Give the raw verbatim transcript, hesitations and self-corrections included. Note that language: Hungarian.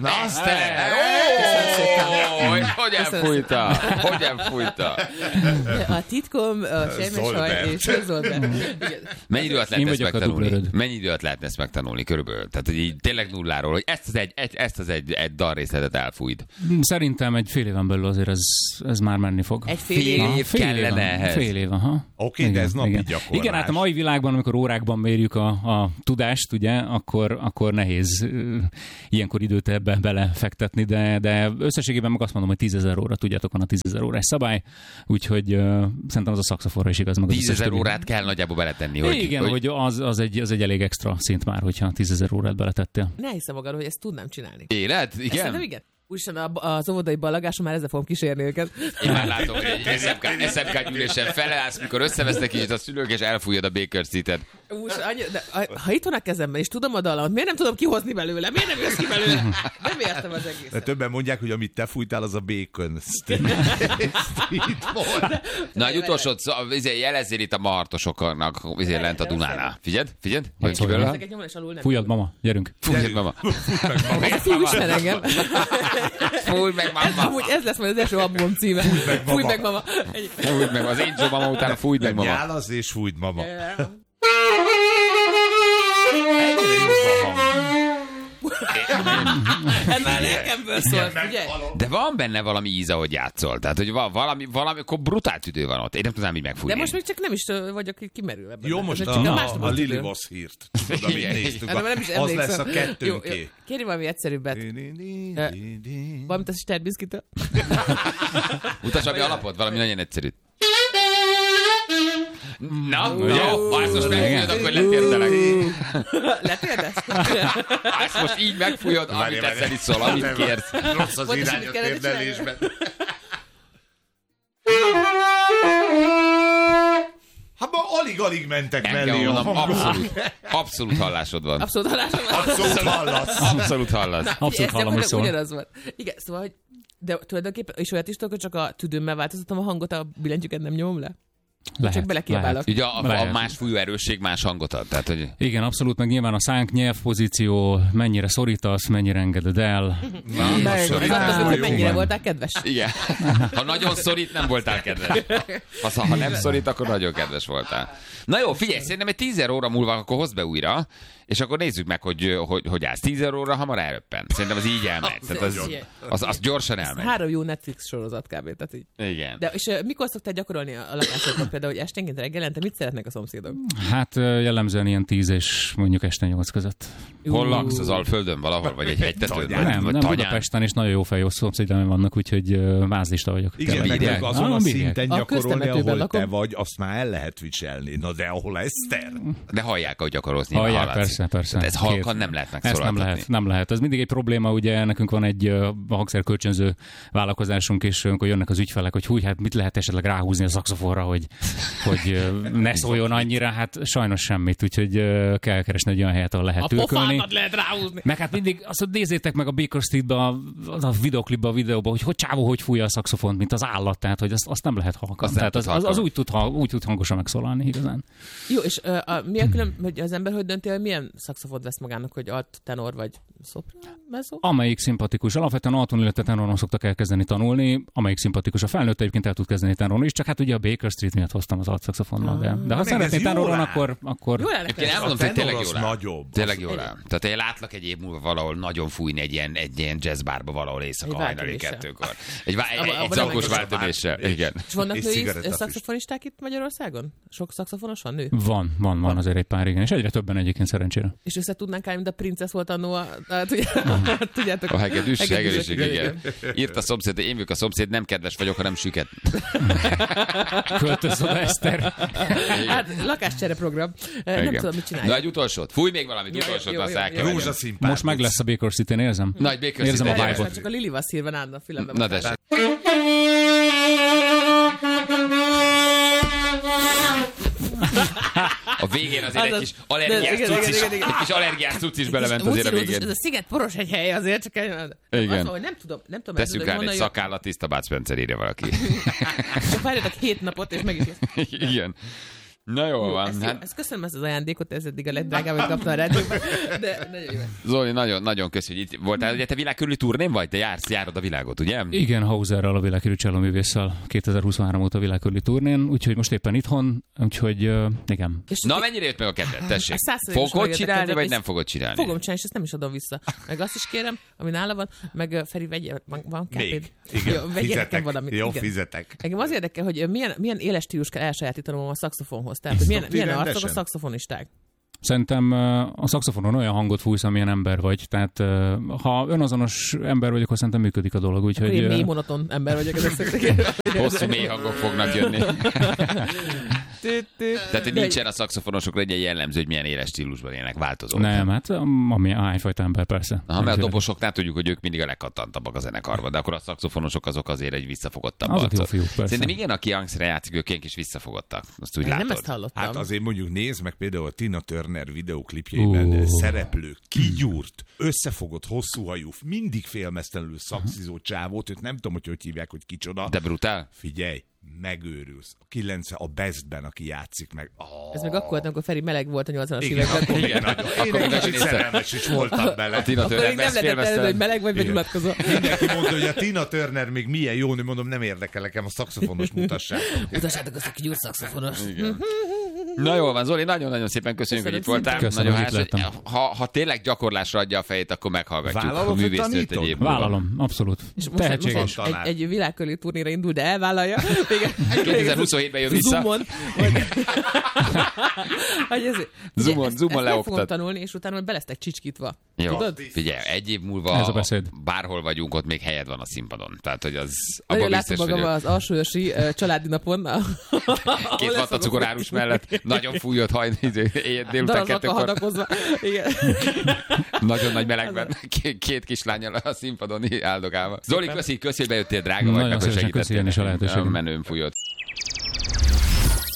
Na, Eszter! Hogy elfújta? Hogy elfújta? A titkom, a sejmeshaj és a Zolbert. Mennyi idő alatt lehet ezt megtanulni? Mennyi idő alatt lehetne ezt megtanulni körülbelül? Tehát, hogy így tényleg nulláról, hogy ezt az egy, egy, ezt az egy, egy dalrészletet elfújt. Szerintem egy fél éven belül azért ez, ez már menni fog. Egy fél év, fél év fél kellene éven, ehhez. Fél év, aha. Oké, okay, de ez napi igen. gyakorlás. Igen, hát a mai világban, amikor órákban mérjük a, a tudást, ugye, akkor, akkor nehéz uh, ilyenkor időt ebbe belefektetni, de, de összességében meg azt mondom, hogy tízezer óra, tudjátok, van a tízezer órás szabály, úgyhogy uh, szerintem az a szaxofonra is igaz. tízezer órát kell nagyjából beletenni. Hogy, igen, hogy, hogy az, az, egy, az egy elég extra szint már, hogyha tízezer órát beletettél. Ne hiszem magadról, hogy ezt tudnám csinálni. Élet? Igen? Ezt igen. Úgyhogy az óvodai ballagáson már ezzel fogom kísérni őket. Én már látom, hogy egy es em ká gyűlésen feleállsz, mikor összevesznek kicsit a szülők, és elfújod a Baker Street-et. Ús, annyi, de, ha itt van a kezemben, és tudom a dallamot, miért nem tudom kihozni belőle? Miért nem jössz ki belőle? Nem értem az egészet. De többen mondják, hogy amit te fújtál, az a Bacon Street volt. Na, egy utolsót jelezzél itt a martosoknak, izé lent a Dunánál. Figyeld, figyeld. Fújjad, mama, gyerünk. Fújjad, mama. Fújj ismer engem. Fújj meg, mama. Amúgy ez lesz majd az első album címe. Fújj meg, mama. Fújj meg, az Angel mama után fújj meg, mama. Nyálasz és fújj, mama. Ez már lelkemből szólt, ugye? De van benne valami íz, ahogy játszol. Tehát, hogy van valami, valami, akkor brutál tüdő van ott. Én nem tudnám így megfújni. De most még csak nem is vagyok kimerülve. Jó, most a, a, a Lili Voss hírt. Tudod, amit néztük. Az lesz a kettőnké. Kérj valami egyszerűbbet. Valamint a Sterbiszkitől. Mutasd valami alapot, valami nagyon egyszerű. Na, jó, ha ezt most megfújod, akkor letérdelek. Letérdesz? Ezt most így megfújod, amit egyszer iszol, amit kérsz. Rossz az irány a térdelésben. Hát ma alig-alig mentek mellé a hangok. Abszolút, abszolút hallásod van. Abszolút hallásod van. Abszolút hallasz. Abszolút hallasz. Na, Abszolút hallom, hogy szól. Ugyanaz volt. Igen, szóval, hogy de tulajdonképpen, és olyat is tudok, hogy csak a tüdőmmel változtatom a hangot, a billentyűket nem nyom le. Lehet, csak belekiabálok. Ugye a, a más fújó erősség más hangot ad. Tehát, hogy... Igen, abszolút, meg nyilván a szánk nyelvpozíció, mennyire szorítasz, mennyire engeded el. Mennyire voltál kedves? Igen. Ha nagyon szorít, nem voltál kedves. Ha, ha nem szorít, akkor nagyon kedves voltál. Na jó, figyelj, szerintem egy tízezer óra múlva akkor hozd be újra, és akkor nézzük meg, hogy hogy, hogy állsz. tízezer óra hamar elröppen. Szerintem az így elmegy. Tehát az, az, az gyorsan elmegy. Három jó Netflix sorozat kb. Tehát így. Igen. De és uh, mikor szoktál gyakorolni a lakásokon például, hogy esténként reggelente mit szeretnek a szomszédok? Hát jellemzően ilyen tíz és mondjuk este nyolc között. Hol laksz? Az Alföldön valahol? Vagy egy hegytetőn? Nem, nem Budapesten, és nagyon jó fejó szomszédaim vannak, úgyhogy uh, vázlista vagyok. Igen, meg azon ah, a bírják. szinten A gyakorolni, ahol lakom. te vagy, azt már el lehet viselni. Na de ahol Eszter? De hallják, ahogy gyakorolsz. Hallják, persze, persze. Tehát ez halkan nem lehet megszólaltatni. Ezt nem lehet, nem lehet. Ez mindig egy probléma, ugye nekünk van egy uh, hangszerkölcsönző vállalkozásunk, és amikor jönnek az ügyfelek, hogy húj, hát mit lehet esetleg ráhúzni a szaxofonra, hogy, hogy uh, ne szóljon annyira, hát sajnos semmit, úgyhogy uh, kell keresni egy olyan helyet, ahol lehet tülkölni. A pofámat lehet ráhúzni. Meg hát mindig azt nézzétek meg a Baker Streetbe, a, a videoklipbe, a videóba, hogy hogy csávó, hogy fújja a szaxofont, mint az állat, tehát hogy azt, azt nem lehet halkan. Az, tehát az, az, az úgy, tud, úgy tud hangosan megszólalni igazán. Jó, és uh, a, milyen külön, hogy az ember hogy dönti, hogy milyen szaxofont vesz magának, hogy alt, tenor vagy szoprán, mezzo? Amelyik szimpatikus. Alapvetően alton, illetve tenoron szoktak elkezdeni tanulni, amelyik szimpatikus. A felnőtt egyébként el tud kezdeni tenoron is, csak hát ugye a Baker Street miatt hoztam az alt szaxofonnal, de, de ha szeretné tenoron, akkor... akkor... Jól áll Én elmondom, hogy tényleg jól áll. Nagyobb. Tényleg jól áll. Tehát én látlak egy év múlva valahol nagyon fújni egy ilyen, egy ilyen jazzbárba valahol éjszaka hajnali kettőkor. Egy, egy, egy, egy zankos váltövéssel. Igen. És vannak női szaxofonisták itt Magyarországon? Sok szaxofonos van nő? Van, van, van azért egy pár, igen. És egyre többen egyébként szerencsére. És össze tudnánk állni, mint a Princess volt annó a... Tudjátok? A hegedűs, hegedűs, igen. Írt a szomszéd, én vagyok a szomszéd, nem kedves vagyok, hanem süket. Költöz oda, Eszter. Hát, lakáscsere program. Nem igen. tudom, mit csinálni. Na, egy utolsót. Fúj még valamit, utolsót, azt elkeverem. Rózsaszín Most meg lesz a Baker City-n, érzem? Na, egy Baker Érzem a City-n. vibe-ot. Csak a Lili Voss hírben állna a filmben. Na, tessék. A végén azért egy kis allergiás cucc is, egy kis allergiás cucc is belement azért a végén. Ez a sziget poros egy hely azért, csak igen. Az, nem tudom, nem tudom. Teszünk rá egy szakállat, tiszta Bud Spencer írja valaki. Csak várjatok hét napot, és meg is. Igen. Na jól van. Ezt, Hát... ezt köszönöm ezt az ajándékot, ez eddig a legdrágább, hogy kaptam a rádióban. De nagyon jó. Zoli, nagyon, nagyon köszönjük, hogy itt voltál. Ugye te világkörüli turnén vagy? Te jársz, járod a világot, ugye? Igen, Hauserrel, a világkörüli csellóművésszel kétezer-huszonhárom óta világkörüli turnén, úgyhogy most éppen itthon, úgyhogy uh, igen. És Na, mennyire jött meg a kedved? Tessék. Fogod Fogod csinálni, vagy nem fogod csinálni? Fogom csinálni, és ezt nem is adom vissza. Meg azt is kérem, ami nála van, meg uh, Feri, vegye, van, van Még. Igen, jó, fizetek. Valamit. Jó, Igen. fizetek. Engem az érdekel, hogy milyen, milyen éles stílus kell elsajátítanom a szaxofonhoz. Tehát, hogy milyen, milyen arcok a szaxofonisták. Szerintem a szaxofonon olyan hangot fújsz, amilyen ember vagy. Tehát ha önazonos ember vagy, akkor szerintem működik a dolog. Úgyhogy... Én mély monoton ember vagyok. Ezek hosszú mély hangok fognak jönni. Tehát, hogy nincsen a szaxofonosokra egy jellemző, hogy milyen éles stílusban élnek, változó. Nem, hát ami hányfajta ember persze. Ha mert a dobosoknál tudjuk, hogy ők mindig a legkattantabbak a zenekarban, de akkor a szaxofonosok azok azért egy visszafogottabb arcok. Szerintem igen, aki hangszere játszik, ők is visszafogottak. Azt úgy látod. Nem ezt hallottam. Hát azért mondjuk nézd meg például a Tina Turner videóklipjeiben uh. szereplő, kigyúrt, összefogott, hosszú hajú, mindig félmeztelenül szakszizó csávót, őt nem tudom, hogy hogy hívják, hogy kicsoda. De brutál. Figyelj, megőrülsz. A kilencven a Bestben, aki játszik meg. Oh. Ez még akkor volt, amikor Feri meleg volt a nyolcvanas igen, években. Igen, nagyon. Én egy kicsit szerelmes is voltam bele. A Tina Turner nem lehetett előtt, hogy meleg vagy, megnyilatkozó. Mindenki mondta, hogy a Tina Turner még milyen jó nő, mondom, nem érdekel nekem, a szaxofonos mutassák. Mutassátok azt, hogy gyúr szaxofonos. Na jól van, Zoli, nagyon-nagyon szépen köszönjük, hogy itt voltál. Köszönöm, nagyon hogy itt hálás, ha, ha tényleg gyakorlásra adja a fejét, akkor meghallgatjuk. Vállalod, a művésznőt egy év múlva. Vállalom, abszolút. És most, tehetséges. most egy, egy világkörüli turnéra indul, de elvállalja. kétezer-huszonhétben jön vissza. Zoomon. Zoomon, Zoomon leoktat. fogom tanulni, és utána be lesztek csicskítva. Jó, tudod? figyelj, egy év múlva Ez a beszéd. bárhol vagyunk, ott még helyed van a színpadon. Tehát, hogy az Nagyon abban látom biztos magam vagyok. az alsóősi uh, családi napon. Két vatta cukorárus mellett, nagyon fújott hajni, délután Darazakkal kettőkor. hadakozva. Igen. Nagyon nagy melegben, két kislányal a színpadon áldogálva. Zoli, köszi, köszi, bejöttél, drága vagy, Nagyon meg, hogy szívesen, köszi én is a segítettél. lehetőséget. Menőn fújott.